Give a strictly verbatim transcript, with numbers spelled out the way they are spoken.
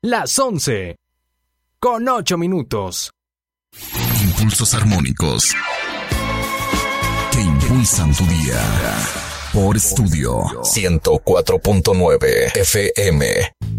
las once, con ocho minutos. Impulsos armónicos que impulsan tu día. Por Estudio ciento cuatro punto nueve F M.